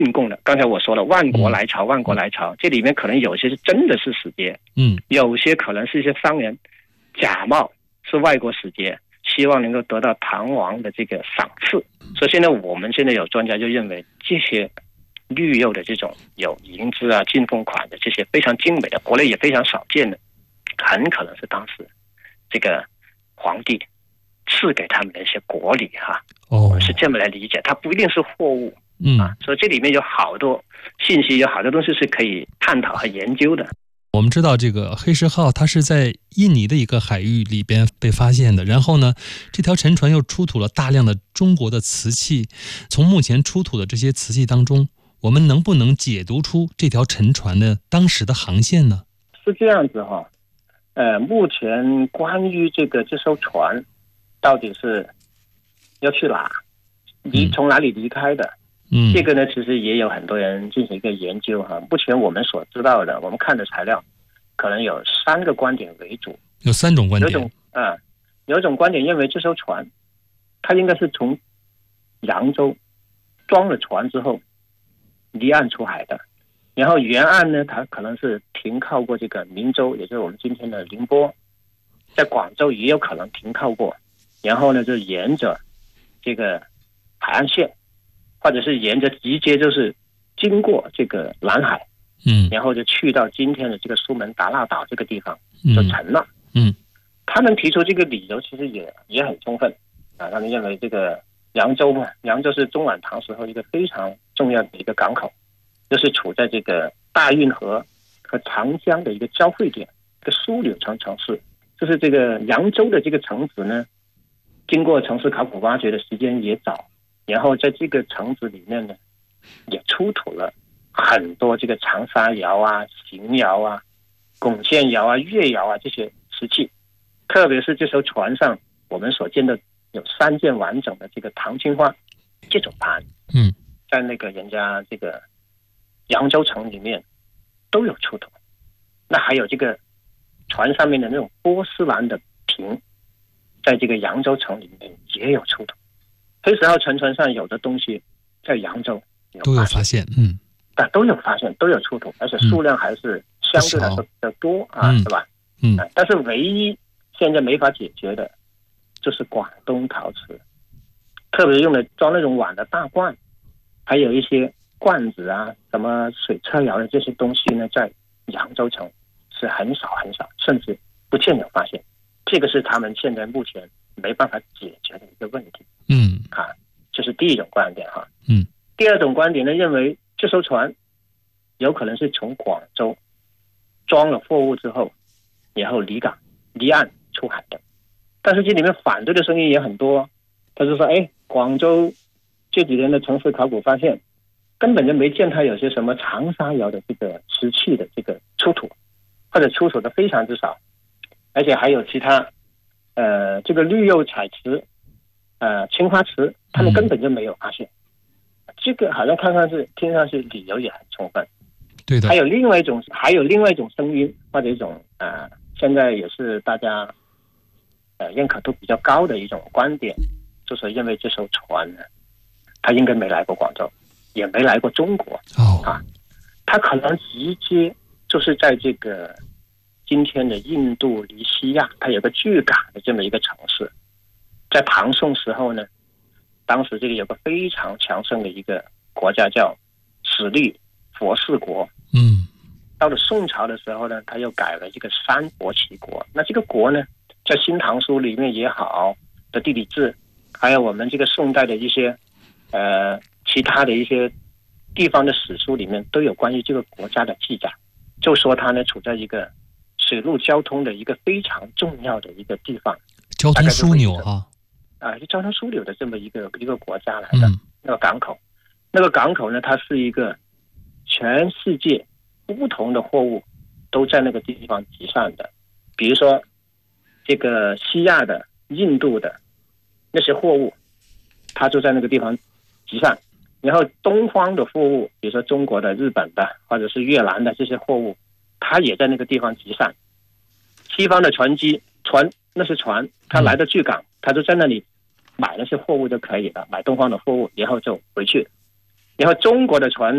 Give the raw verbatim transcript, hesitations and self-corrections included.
进贡的。刚才我说了，万国来朝，万国来朝，这里面可能有些是真的是使节， 嗯， 有些可能是一些商人假冒是外国使节，希望能够得到唐王的这个赏赐。所以现在我们现在有专家就认为，这些绿釉的这种有银质啊、进贡款的这些非常精美的，国内也非常少见的，很可能是当时这个皇帝赐给他们的一些国礼哈。 哦， 我们是这么来理解，它不一定是货物。 嗯啊，所以这里面有好多信息，有好多东西是可以探讨和研究的。 我们知道这个黑石号它是在印尼的一个海域里边被发现的，然后呢，这条沉船又出土了大量的中国的瓷器。从目前出土的这些瓷器当中，我们能不能解读出这条沉船的当时的航线呢？ 是这样子哈，呃，目前关于这个这艘船到底是要去哪，离从哪里离开的？ 嗯， 这个呢，其实也有很多人进行一个研究哈。目前我们所知道的，我们看的材料，可能有三个观点为主。 有三种观点。 有一种啊、呃，有一种观点认为这艘船，它应该是从扬州装了船之后离岸出海的，然后沿岸呢，它可能是停靠过这个明州，也就是我们今天的宁波，在广州也有可能停靠过，然后呢，就沿着这个海岸线。或者是沿着直接就是经过这个南海， 嗯， 然后就去到今天的这个苏门答腊岛这个地方就沉了。 嗯， 他们提出这个理由其实也也很充分啊，他们认为这个扬州嘛，扬州是中晚唐时候一个非常重要的一个港口，就是处在这个大运河和长江的一个交汇点，一个枢纽城城市。就是这个扬州的这个城址呢，经过城市考古挖掘的时间也早。然后在这个城址里面呢，也出土了很多这个长沙窑啊、邢窑啊、巩县窑啊、越窑啊这些瓷器，特别是这艘船上我们所见的有三件完整的这个唐青花这种盘， 嗯， 在那个人家这个扬州城里面都有出土。那还有这个船上面的那种波斯兰的瓶，在这个扬州城里面也有出土。黑石号沉船上有的东西，在扬州有都有发现，嗯， 啊，都有发现，都有出土，而且数量还是相对来说比较多啊， 嗯、 是吧？ 嗯、 啊，但是唯一现在没法解决的，就是广东陶瓷，特别用来装那种碗的大罐，还有一些罐子啊，什么水车窑的这些东西呢，在扬州城是很少很少，甚至不见有发现。这个是他们现在目前没办法解决的一个问题。 嗯， 啊，这是第一种观点哈。 嗯， 第二种观点呢，认为这艘船有可能是从广州装了货物之后，然后离港离岸出海的。但是这里面反对的声音也很多，他就说：“哎，广州这几年的城市考古发现，根本就没见它有些什么长沙窑的这个瓷器的这个出土，或者出土的非常之少，而且还有其他呃这个绿釉彩瓷。”呃，青花瓷他们根本就没有发现，嗯、这个好像看上去听上去理由也很充分。 对的。 还有另外一种，还有另外一种声音或者一种呃，现在也是大家呃认可度比较高的一种观点，就是认为这艘船呢，它应该没来过广州，也没来过中国。 哦啊，它可能直接就是在这个今天的印度尼西亚，它有个巨港的这么一个城市。在唐宋时候呢，当时这个有个非常强盛的一个国家叫始律佛氏国。 嗯， 到了宋朝的时候呢，他又改了这个三国齐国。那这个国呢，在《新唐书》里面也好的地理志，还有我们这个宋代的一些呃其他的一些地方的史书里面，都有关于这个国家的记载，就说它呢处在一个水陆交通的一个非常重要的一个地方， 交通枢纽哈。 啊，就交通枢纽的这么一个一个国家来的、 嗯、 那个港口，那个港口呢，它是一个全世界不同的货物都在那个地方集散的，比如说这个西亚的、印度的那些货物，它就在那个地方集散，然后东方的货物，比如说中国的、日本的或者是越南的这些货物，它也在那个地方集散。西方的船机船那是船，它来到巨港，它就在那里买那些货物就可以了，买东方的货物，然后就回去。然后中国的船